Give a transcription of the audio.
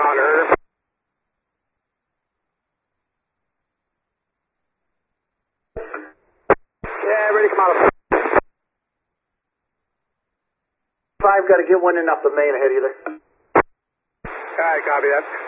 Connor. Yeah, ready to come out of 5, got to get one in off the main ahead of you there. Alright, copy that.